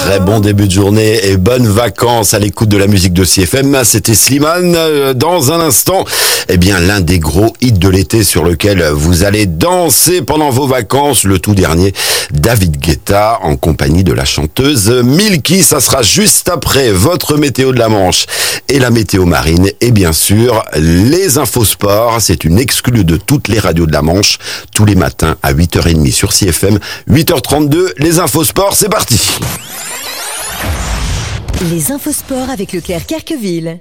Très bon début de journée et bonnes vacances à l'écoute de la musique de CFM. C'était Slimane. Dans un instant, l'un des gros hits de l'été sur lequel vous allez danser pendant vos vacances, le tout dernier, David Guetta en compagnie de la chanteuse Milky. Ça sera juste après votre météo de la Manche et la météo marine. Et bien sûr, les infos sport. C'est une exclue de toutes les radios de la Manche tous les matins à 8h30 sur CFM. 8h32, les infos sport, c'est parti. Les infos sport avec Leclerc Carqueville.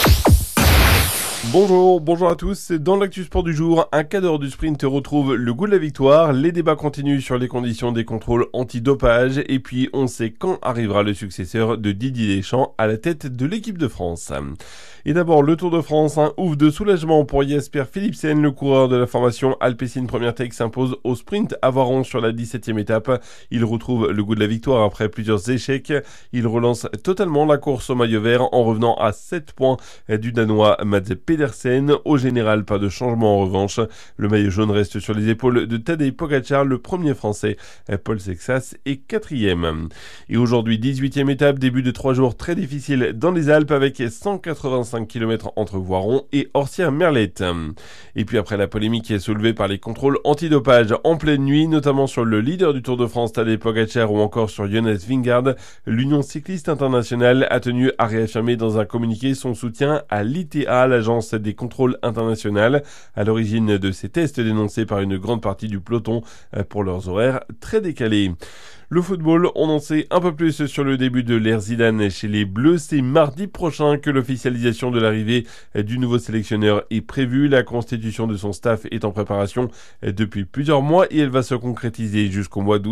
Bonjour à tous. Dans l'actu sport du jour, un cadre du sprint retrouve le goût de la victoire. Les débats continuent sur les conditions des contrôles antidopage. Et puis, on sait quand arrivera le successeur de Didier Deschamps à la tête de l'équipe de France. Et d'abord, le Tour de France, un ouf de soulagement pour Jasper Philipsen. Le coureur de la formation Alpecin Première Tech s'impose au sprint à Voiron sur la 17e étape. Il retrouve le goût de la victoire après plusieurs échecs. Il relance totalement la course au maillot vert en revenant à 7 points du Danois Mads Pedersen. Au général, pas de changement en revanche. Le maillot jaune reste sur les épaules de Tadej Pogačar, le premier français. Paul Sexas est 4e. Et aujourd'hui, 18e étape, début de 3 jours très difficiles dans les Alpes avec 185 km entre Voiron et Orsières-Merlette. Et puis après la polémique qui est soulevée par les contrôles antidopage en pleine nuit, notamment sur le leader du Tour de France, Tadej Pogačar, ou encore sur Jonas Vingegaard, l'Union cycliste internationale a tenu à réaffirmer dans un communiqué son soutien à l'ITA, l'agence des contrôles internationales, à l'origine de ces tests dénoncés par une grande partie du peloton pour leurs horaires très décalés. Le football, on en sait un peu plus sur le début de l'ère Zidane chez les Bleus. C'est mardi prochain que l'officialisation de l'arrivée du nouveau sélectionneur est prévue. La constitution de son staff est en préparation depuis plusieurs mois et elle va se concrétiser jusqu'au mois d'août.